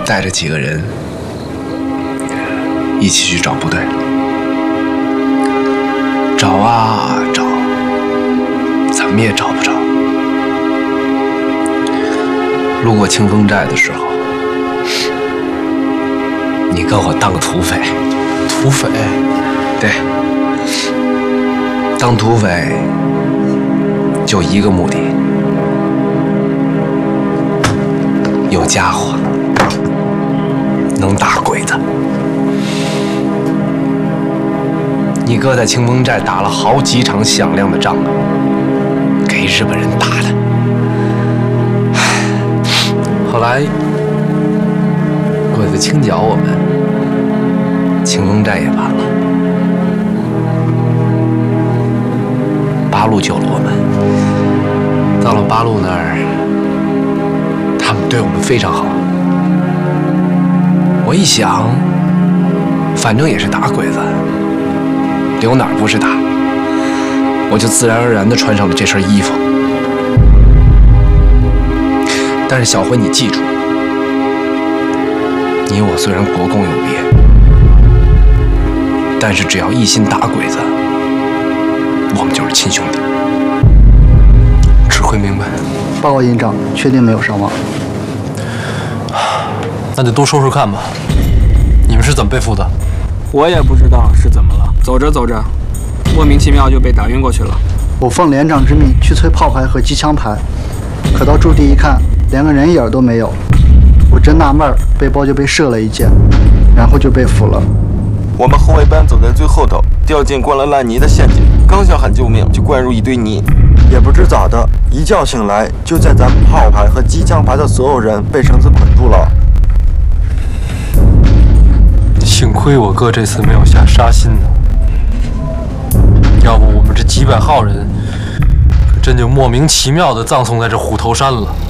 带着几个人一起去找部队。找啊找，怎么也找不着。路过清风寨的时候，你跟我当个土匪。 土匪？ 对，当土匪就一个目的，有家伙，能打鬼子。你哥在清风寨打了好几场响亮的仗啊，给日本人打的。后来鬼子清剿我们，清风寨也完了。八路救了我们，到了八路那儿，他们对我们非常好。我一想，反正也是打鬼子，留哪儿不是打，我就自然而然地穿上了这身衣服。但是小辉，你记住，你我虽然国共有别，但是只要一心打鬼子，我们就是亲兄弟。 指挥明白。 报告营长，确定没有伤亡。 那就多说说看吧。你们是怎么被俘的？ 我也不知道是怎么了，走着走着，莫名其妙就被打晕过去了。 我奉连长之命去催炮排和机枪排，可到驻地一看，连个人影都没有。我真纳闷，背包就被射了一箭，然后就被俘了。 我们后卫班走在最后头，掉进灌了烂泥的陷阱，刚想喊救命，就灌入一堆泥。 也不知咋的，一觉醒来，就见咱炮排和机枪排的所有人被绳子捆住了。 幸亏我哥这次没有下杀心呢，要不我们这几百号人可真就莫名其妙地葬送在这虎头山了。